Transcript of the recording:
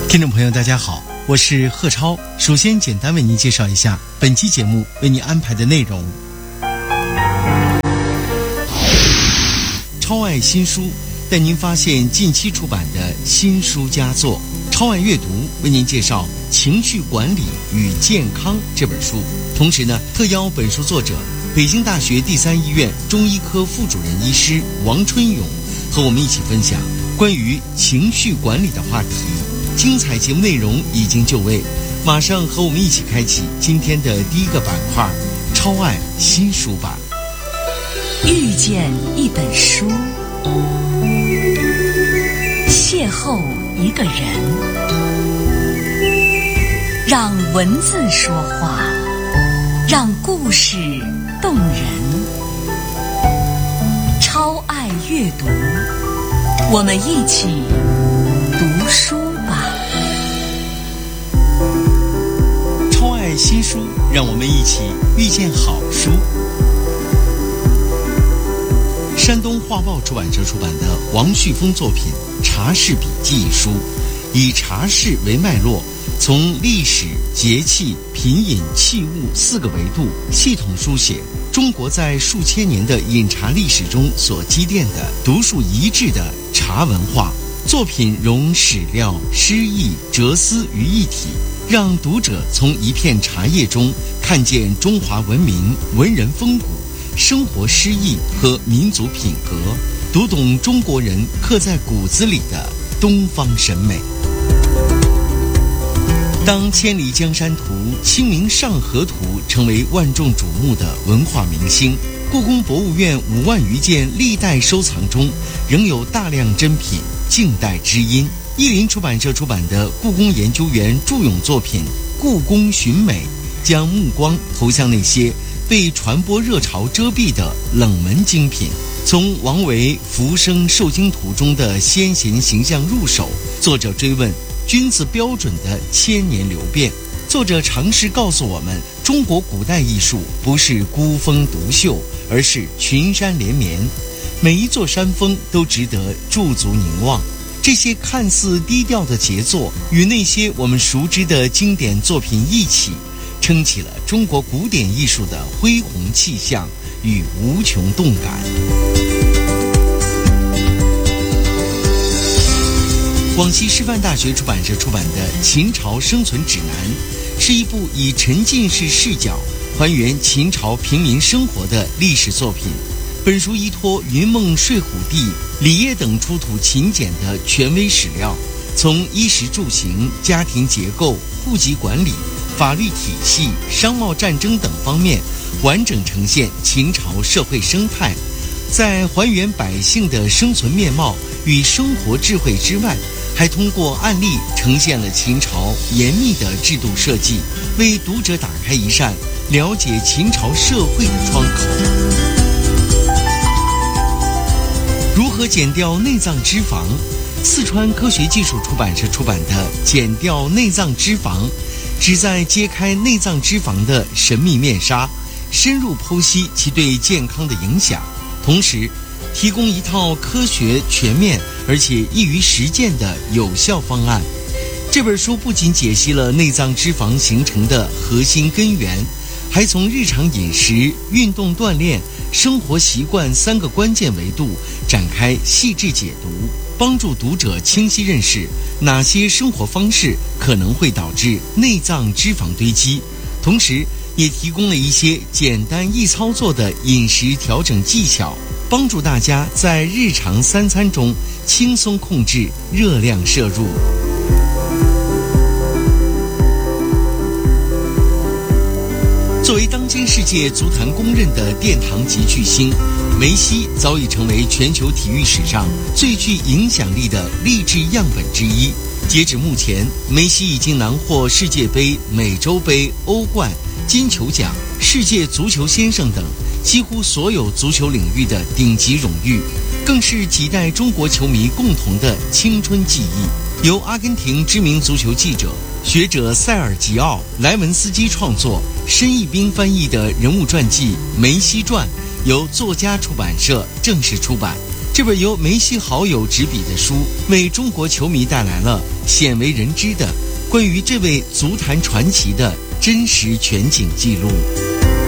听众朋友大家好，我是贺超。首先简单为您介绍一下本期节目为您安排的内容。超爱新书带您发现近期出版的新书佳作。超爱阅读为您介绍《情绪管理与健康》这本书。同时呢，特邀本书作者北京大学第3医院中医科副主任医师王春勇和我们一起分享关于情绪管理的话题。精彩节目内容已经就位，马上和我们一起开启今天的第一个板块——超爱新书吧。 遇见一本书，邂逅一个人，让文字说话，让故事动人。超爱阅读，我们一起读书吧。 超爱新书，让我们一起遇见好书。山东画报出版社出版的王旭峰作品《茶室笔记》一书，以茶室为脉络，从历史、节气、品饮、器物4个维度系统书写中国在数千年的饮茶历史中所积淀的独树一帜的茶文化。作品融史料、诗意、哲思于一体，让读者从一片茶叶中看见中华文明、文人风骨、生活诗意和民族品格，读懂中国人刻在骨子里的东方审美。当千里江山图、清明上河图成为万众瞩目的文化明星，故宫博物院5万余件历代收藏中仍有大量珍品静待知音。译林出版社出版的故宫研究员祝勇作品《故宫寻美》，将目光投向那些被传播热潮遮蔽的冷门精品，从王维《浮生受惊图》中的先贤形象入手，作者追问君子标准的千年流变。作者尝试告诉我们，中国古代艺术不是孤峰独秀，而是群山连绵，每一座山峰都值得驻足凝望。这些看似低调的杰作，与那些我们熟知的经典作品一起，撑起了中国古典艺术的恢宏气象与无穷动感。广西师范大学出版社出版的《秦朝生存指南》是一部以沉浸式视角还原秦朝平民生活的历史作品。本书依托云梦睡虎地、李晔等出土秦简的权威史料，从衣食住行、家庭结构、户籍管理、法律体系、商贸战争等方面完整呈现秦朝社会生态，在还原百姓的生存面貌与生活智慧之外，还通过案例呈现了秦朝严密的制度设计，为读者打开一扇了解秦朝社会的窗口。如何减掉内脏脂肪？四川科学技术出版社出版的《减掉内脏脂肪》，旨在揭开内脏脂肪的神秘面纱，深入剖析其对健康的影响，同时提供一套科学、全面而且易于实践的有效方案。这本书不仅解析了内脏脂肪形成的核心根源，还从日常饮食、运动锻炼、生活习惯3个关键维度展开细致解读，帮助读者清晰认识哪些生活方式可能会导致内脏脂肪堆积，同时也提供了一些简单易操作的饮食调整技巧，帮助大家在日常3餐中轻松控制热量摄入。作为当今世界足坛公认的殿堂级巨星，梅西早已成为全球体育史上最具影响力的励志样本之一。截止目前，梅西已经囊获世界杯、美洲杯、欧冠、金球奖、世界足球先生等几乎所有足球领域的顶级荣誉，更是几代中国球迷共同的青春记忆。由阿根廷知名足球记者、学者塞尔吉奥·莱文斯基创作，申义斌翻译的人物传记《梅西传》，由作家出版社正式出版， 这本由梅西好友执笔的书，为中国球迷带来了鲜为人知的关于这位足坛传奇的真实全景记录。